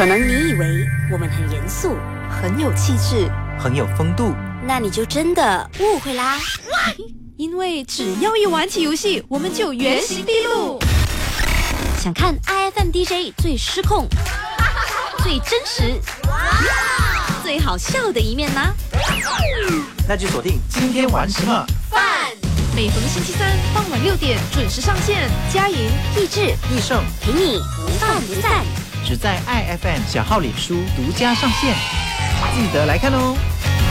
可能你以为我们很严肃， 很有气质， 很有风度， 那你就真的误会啦。 因为只要一玩起游戏，我们就原形毕露。 想看 IFM DJ 最失控、最真实、最好笑的一面吗？ 那就锁定今天玩什么饭。 每逢星期三傍晚6点准时上线，佳莹、 益智、 益盛陪你不饭不散， 只在 IFM 小号脸书独家上线，记得来看哦。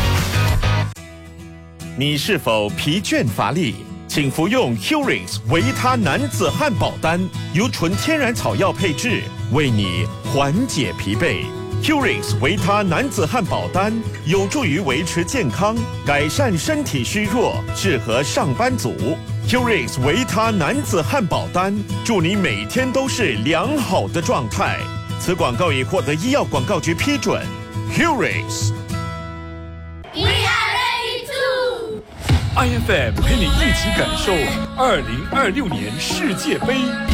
你是否疲倦乏力？请服用 Curix 维他男子汉堡丹，由纯天然草药配制，为你缓解疲惫。Curix 维他男子汉堡丹有助于维持健康，改善身体虚弱，适合上班族。Curix 维他男子汉堡丹，祝你每天都是良好的状态。此广告已获得医药广告局批准。Curix。 IFM 陪你一起感受2026年世界杯。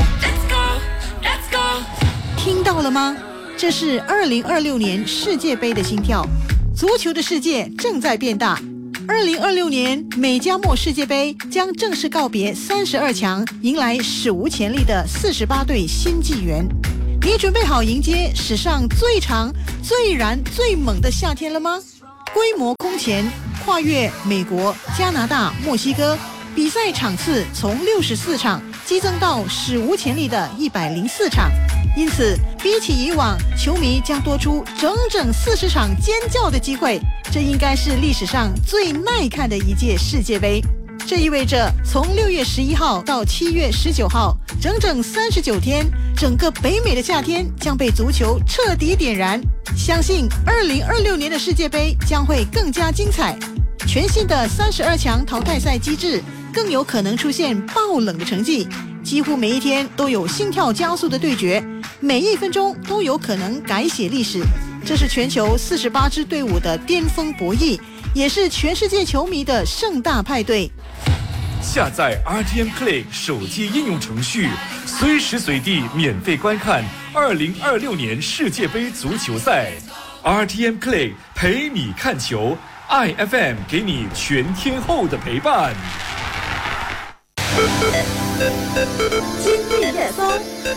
听到了吗？这是2026年世界杯的心跳，足球的世界正在变大。2026年美加墨世界杯将正式告别32强，迎来史无前例的48队新纪元。你准备好迎接史上最长、最燃、最猛的夏天了吗？规模空前，跨越美国、加拿大、墨西哥，比赛场次从64场激增到史无前例的104场。因此，比起以往，球迷将多出整整40场尖叫的机会。这应该是历史上最耐看的一届世界杯。这意味着从6月11号到7月19号，整整39天，整个北美的夏天将被足球彻底点燃。相信2026年的世界杯将会更加精彩。全新的32强淘汰赛机制更有可能出现爆冷的成绩，几乎每一天都有心跳加速的对决，每1分钟都有可能改写历史。这是全球48支队伍的巅峰博弈，也是全世界球迷的盛大派对。 下载 RTM Click 手机应用程序，随时随地免费观看2026年世界杯足球赛。RTM Click 陪你看球，IFM 给你全天候的陪伴。 今日热搜。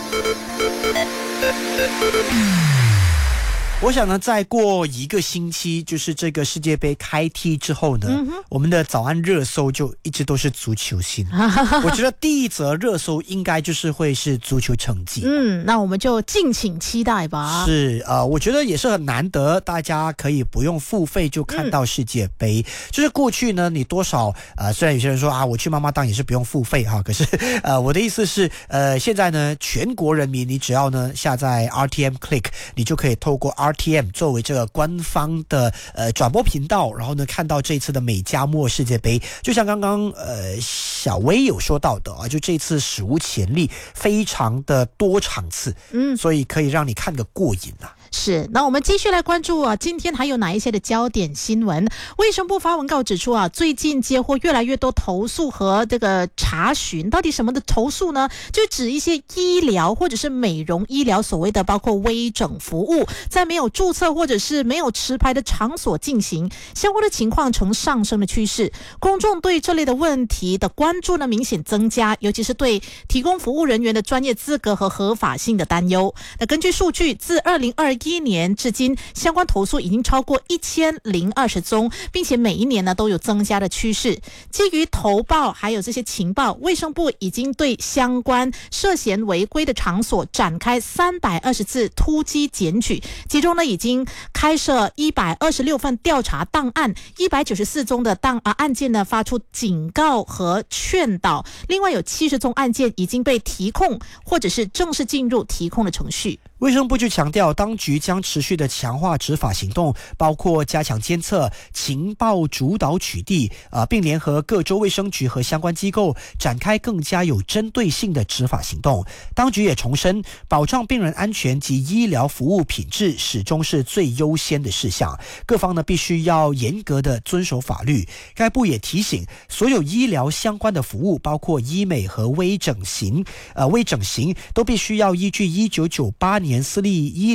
我想呢，再过1个星期，就是这个世界杯开踢之后呢，我们的早安热搜就一直都是足球新。我觉得第一则热搜应该就是会是足球成绩。 那我们就敬请期待吧。 是我觉得也是很难得，大家可以不用付费就看到世界杯。就是过去呢，你多少虽然有些人说我去妈妈档也是不用付费哈，可是我的意思是现在呢，全国人民你只要呢下载 RTM Click， 你就可以透过RTM 作为这个官方的转播频道，然后呢看到这一次的美加墨世界杯，就像刚刚小薇有说到的就这次史无前例，非常的多场次，所以可以让你看个过瘾啊。 是，那我们继续来关注今天还有哪一些的焦点新闻？卫生部发文告指出最近接获越来越多投诉和这个查询，到底什么的投诉呢？就指一些医疗或者是美容医疗所谓的包括微整服务，在没有注册或者是没有持牌的场所进行，相关的情况呈上升的趋势。公众对这类的问题的关注呢明显增加，尤其是对提供服务人员的专业资格和合法性的担忧。那根据数据，自2021年至今，相关投诉已经超过1020宗，并且每一年呢都有增加的趋势。基于投报还有这些情报，卫生部已经对相关涉嫌违规的场所展开320次突击检举，其中呢已经开设126份调查档案，194宗的案件呢发出警告和劝导，另外有70宗案件已经被提控或者是正式进入提控的程序。 卫生部就强调，当局将持续的强化执法行动，包括加强监测、情报主导取缔，并联合各州卫生局和相关机构展开更加有针对性的执法行动。当局也重申，保障病人安全及医疗服务品质始终是最优先的事项，各方呢必须要严格的遵守法律。该部也提醒，所有医疗相关的服务，包括医美和微整形都必须要依据1998年私立医疗保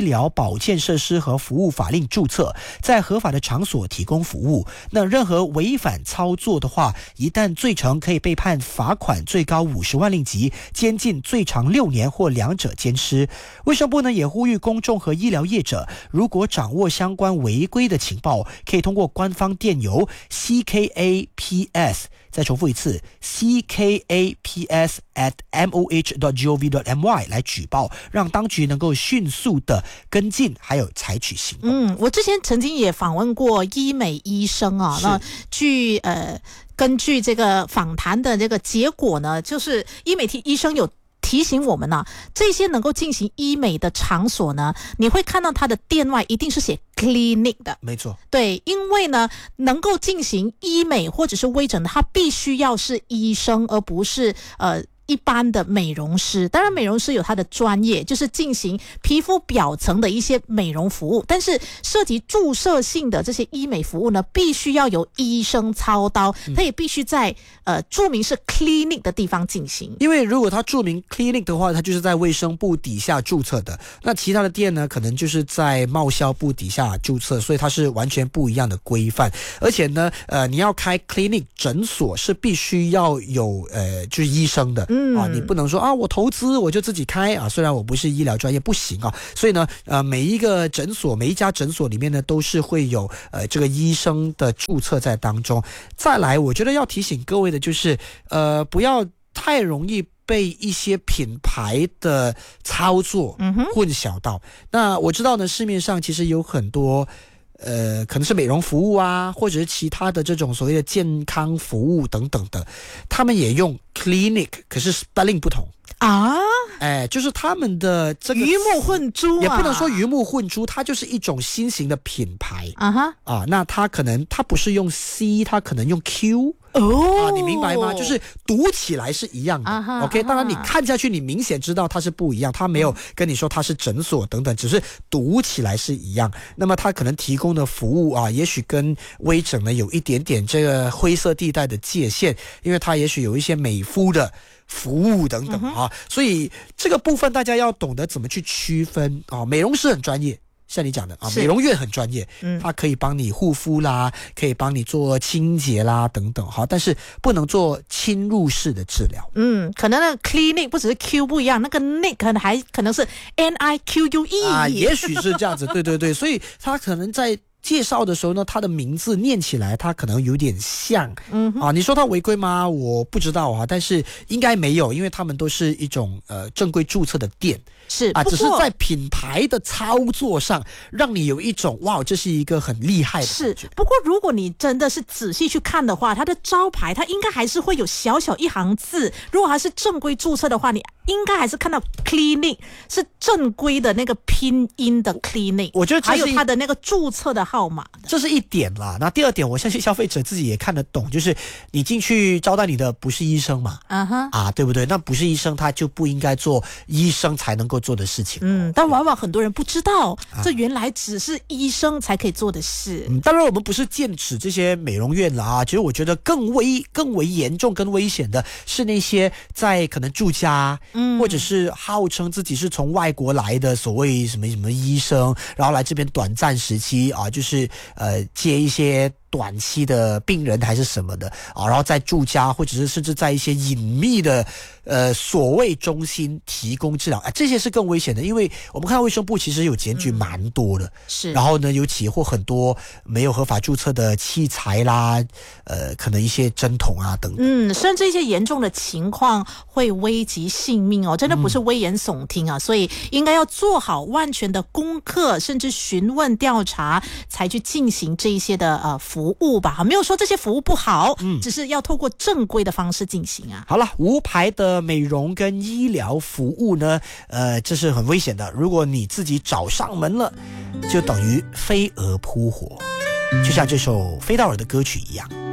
保健设施和服务法令注册，在合法的场所提供服务。那任何违反操作的话，一旦罪成，可以被判罚款最高50万令吉，监禁最长6年或两者兼施。卫生部呢也呼吁公众和医疗业者，如果掌握相关违规的情报，可以通过官方电邮 CKAPS， 再重复一次 CKAPS@moh.gov.my 来举报，让当局能够迅速的跟进，还有采取行动。 我之前曾经也访问过医美医生啊，那根据这个访谈的这个结果呢，就是医美医生有提醒我们呢，这些能够进行医美的场所呢，你会看到它的店外一定是写 clinic 的， 没错， 对，因为呢，能够进行医美或者是微整的，它必须要是医生，而不是一般的美容师。当然美容师有他的专业，就是进行皮肤表层的一些美容服务，但是涉及注射性的这些医美服务呢，必须要由医生操刀，他也必须在注明是 clinic 的地方进行。 因为如果他注明 clinic 的话，他就是在卫生部底下注册的，那其他的店呢，可能就是在贸销部底下注册，所以它是完全不一样的规范。而且呢你要开 clinic 诊所是必须要有就是医生的，你不能说我投资我就自己开啊，虽然我不是医疗专业不行啊，所以呢每一家诊所里面呢都是会有这个医生的注册在当中。再来我觉得要提醒各位的就是不要太容易被一些品牌的操作混淆到。那我知道呢市面上其实有很多可能是美容服务啊，或者是其他的这种所谓的健康服务等等的，他们也用 clinic， 可是 spelling 不同啊， 就是他们的这个鱼目混珠也不能说鱼目混珠，它就是一种新型的品牌那它可能它不是用 C， 它可能用 Q。你明白吗？就是读起来是一样的，OK， 当然你看下去你明显知道它是不一样，它没有跟你说它是诊所等等，只是读起来是一样。那么它可能提供的服务也许跟微整呢有一点点这个灰色地带的界限，因为它也许有一些美肤的服务等等所以这个部分大家要懂得怎么去区分美容师很专业，像你讲的美容院很专业，它可以帮你护肤啦，可以帮你做清洁啦等等但是不能做侵入式的治疗。 可能那个 clinic 不只是 Q 不一样，那个 nick 可能是 NIQUE 也许是这样子对，所以它可能在介绍的时候呢，它的名字念起来它可能有点像你说它违规吗？我不知道但是应该没有，因为他们都是一种正规注册的店， 是只是在品牌的操作上让你有一种哇，这是一个很厉害的感觉。 是，不过如果你真的是仔细去看的话，它的招牌它应该还是会有小小一行字，如果还是正规注册的话，你应该还是看到 clinic 是正规的那个拼音的 clinic， 我觉得还有它的那个注册的号码， 这是一点啦。那第二点我相信消费者自己也看得懂，就是你进去招待你的不是医生嘛对不对？那不是医生他就不应该做医生才能够做的事情但往往很多人不知道这原来只是医生才可以做的事当然我们不是剑指这些美容院啦其实我觉得更为严重更危险的是那些在可能住家或者是号称自己是从外国来的所谓什么医生，然后来这边短暂时期就是接一些短期的病人还是什么的然后在住家或者是甚至在一些隐秘的所谓中心提供治疗这些是更危险的，因为我们看到卫生部其实有检举蛮多的是， 然后呢有起获很多没有合法注册的器材啦可能一些针筒等等甚至一些严重的情况会危及性命真的不是危言耸听所以应该要做好万全的功课，甚至询问调查才去进行这一些的服务吧，没有说这些服务不好只是要透过正规的方式进行好了，无牌的美容跟医疗服务呢这是很危险的，如果你自己找上门了就等于飞蛾扑火，就像这首飞道尔的歌曲一样。